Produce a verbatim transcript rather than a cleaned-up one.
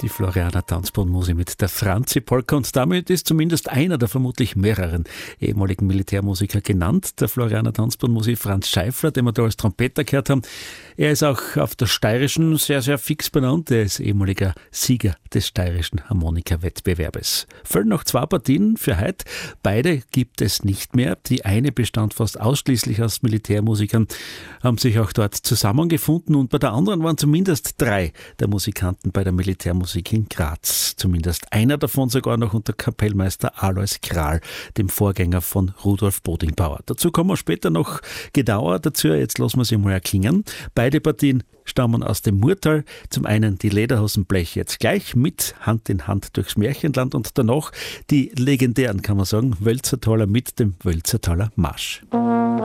Die Floriana Tanzbodenmusik mit der Franzi-Polka, und damit ist zumindest einer der vermutlich mehreren ehemaligen Militärmusiker genannt, der Floriana Tanzbodenmusik Franz Scheifler, den wir da als Trompeter gehört haben. Er ist auch auf der Steirischen sehr, sehr fix benannt. Er ist ehemaliger Sieger des Steirischen Harmonika-Wettbewerbes. Fehlen noch zwei Partien für heute. Beide gibt es nicht mehr. Die eine bestand fast ausschließlich aus Militärmusikern, haben sich auch dort zusammengefunden, und bei der anderen waren zumindest drei der Musikanten bei der Militärmusik in Graz. Zumindest einer davon sogar noch unter Kapellmeister Alois Kral, dem Vorgänger von Rudolf Bodingbauer. Dazu kommen wir später noch genauer dazu. Jetzt lassen wir sie mal erklingen. Beide Partien stammen aus dem Murtal. Zum einen die Lederhosenblech jetzt gleich mit Hand in Hand durchs Märchenland, und danach die legendären, kann man sagen, Wölzertaler mit dem Wölzertaler Marsch.